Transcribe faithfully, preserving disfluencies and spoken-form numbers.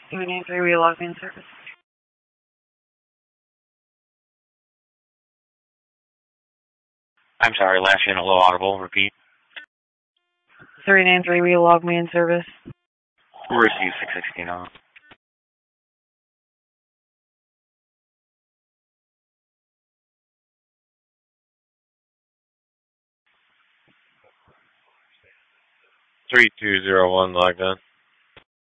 three nine three, we log me in service. I'm sorry, last unit low audible, repeat. three nine three, we log me in service. Receive six sixteen on. three two zero one logged on.